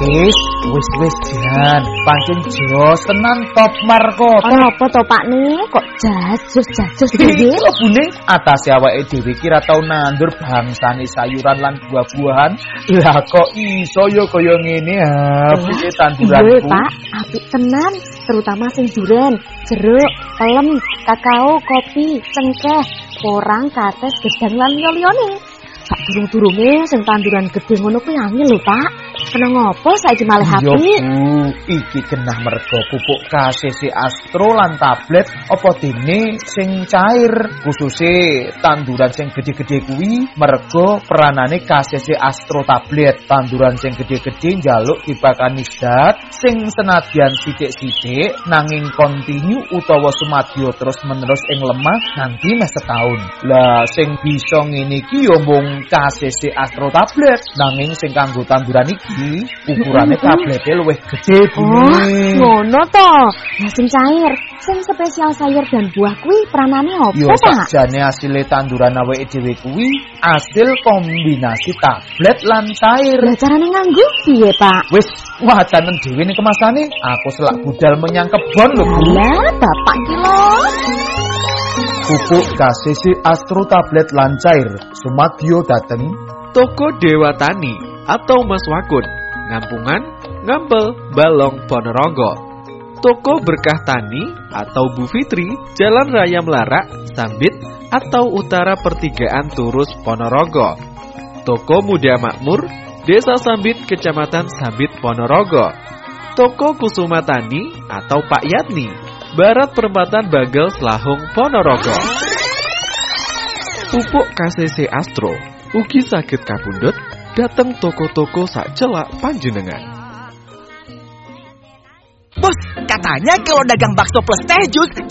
Wis Jan, pancen jos tenan top markota. Apa to Pak nih? Kok jajus dhewe? Lebune atase awake dhewe ki ra tau nandur bangsane sayuran lan buah-buahan. Lah kok iso ya kaya ngene ha, piye tanduranku? Iya Pak, apik tenan, terutama sing duren, jeruk, pelem, kakao, kopi, cengkeh, porang, kates, gedang lan liya-liyane. Sak durung-durunge sing tanduran gedhe ngono kuwi angel lho Pak. Kena ngopo saiki malih apik? Yo Bu, iki genah merga pupuk KCC Astro lan tablet apa dene sing cair, khususe tanduran sing gedhe-gedhe kuwi merga peranane KCC Astro tablet. Tanduran sing gedhe-gedhe njaluk dipakani zat sing senadyan sithik-sithik nanging kontinu utawa sumadyo terus-menerus ing lemah nganti mes setahun. Lah sing bisa ngene iki yo mung KCC Astro tablet, nanging sing kanggo tanduran iki ukurane tablete luwih gedhe bunyi. Ngono to. Nah sing cair, sing spesial sayur dan buah kuwi peranane opo Yo Pak? sakjane asile tanduran awake dhewe kuwi asil kombinasi tablet lan cair. Lah carane nganggo piye Pak? Wis wacanen dhewe ning kemasane, aku selak budal menyang kebon lho Bu. Lah Bapak ki lho. Pupuk KCC Astro tablet lan cair sumadyo dateng Toko Dewa Tani atau Mas Wakun, Ngampungan, Ngampel, Balong, Ponorogo. Toko Berkah Tani atau Bu Fitri, Jalan Raya Melarak, Sambit atau Utara Pertigaan Turus, Ponorogo. Toko Muda Makmur, Desa Sambit, Kecamatan Sambit, Ponorogo. Toko Kusuma Tani atau Pak Yatni, Barat Perempatan Bagel, Selahung, Ponorogo. Pupuk KCC Astro ugi saged kapundhut dateng toko-toko sak celak panjenengan. Bos, katanya kalau dagang bakso plus teh jus